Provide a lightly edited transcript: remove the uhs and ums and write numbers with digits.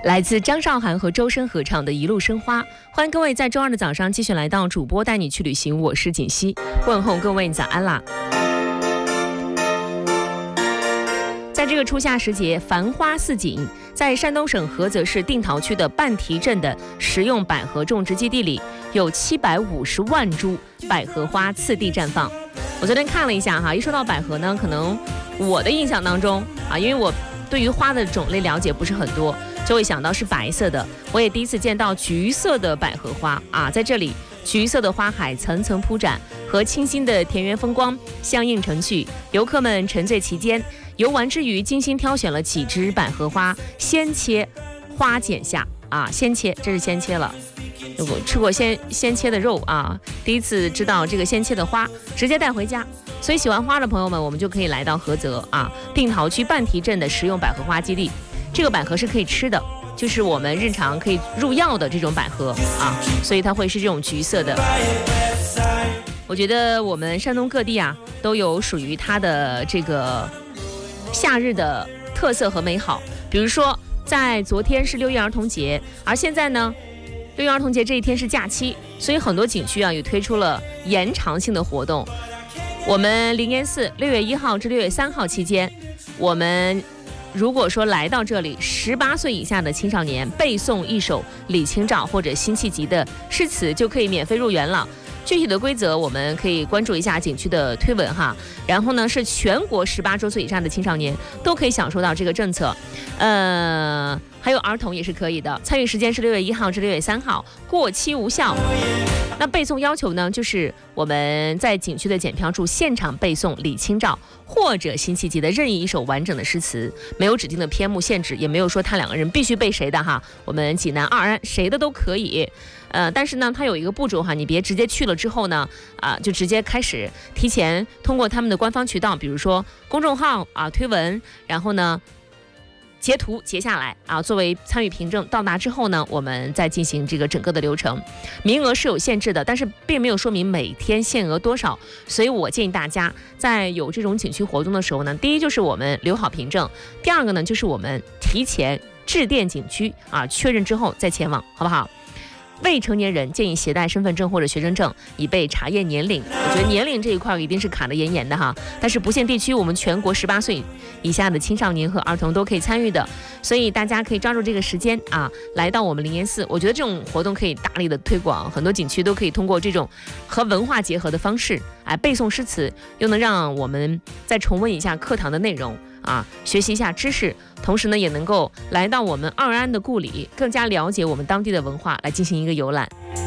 来自张韶涵和周深合唱的《一路生花》，欢迎各位在周二的早上继续来到主播带你去旅行，我是锦溪，问候各位早安啦！在这个初夏时节，繁花似锦，在山东省菏泽市定陶区的半堤镇的食用百合种植基地里，有750万株百合花次第绽放。我昨天看了一下哈，一说到百合呢，可能我的印象当中啊，因为我对于花的种类了解不是很多，就会想到是白色的。我也第一次见到橘色的百合花啊，在这里橘色的花海层层铺展，和清新的田园风光相映成趣，游客们沉醉其间。游玩之余，精心挑选了几枝百合花，先切花剪下啊，先切，这是先切了。如果吃过先切的肉啊，第一次知道这个先切的花直接带回家。所以喜欢花的朋友们，我们就可以来到菏泽啊定陶区半堤镇的食用百合花基地。这个百合是可以吃的，就是我们日常可以入药的这种百合啊，所以它会是这种橘色的。我觉得我们山东各地啊都有属于它的这个夏日的特色和美好。比如说在昨天是6一儿童节，而现在呢6一儿童节这一天是假期，所以很多景区啊也推出了延长性的活动。我们灵岩寺6月1号至6月3号期间，我们如果说来到这里，18岁以下的青少年背诵一首李清照或者辛弃疾的诗词就可以免费入园了。具体的规则我们可以关注一下景区的推文哈。然后呢，是全国18周岁以上的青少年都可以享受到这个政策，还有儿童也是可以的。参与时间是6月1号至6月3号，过期无效。那背诵要求呢，就是我们在景区的检票处现场背诵李清照或者辛弃疾的任意一首完整的诗词，没有指定的篇目限制，也没有说他两个人必须背谁的哈，我们济南、二安谁的都可以。但是呢，它有一个步骤哈，你别直接去了之后呢，就直接开始，提前通过他们的官方渠道，比如说公众号啊推文，然后呢截图截下来啊，作为参与凭证。到达之后呢，我们再进行这个整个的流程。名额是有限制的，但是并没有说明每天限额多少，所以我建议大家在有这种景区活动的时候呢，第一就是我们留好凭证，第二个呢就是我们提前致电景区啊，确认之后再前往，好不好？未成年人建议携带身份证或者学生证，以备查验年龄。我觉得年龄这一块一定是卡得严严的哈。但是不限地区，我们全国18岁以下的青少年和儿童都可以参与的，所以大家可以抓住这个时间啊，来到我们灵岩寺。我觉得这种活动可以大力的推广，很多景区都可以通过这种和文化结合的方式，背诵诗词，又能让我们再重温一下课堂的内容。学习一下知识，同时呢也能够来到我们二安的故里，更加了解我们当地的文化，来进行一个游览。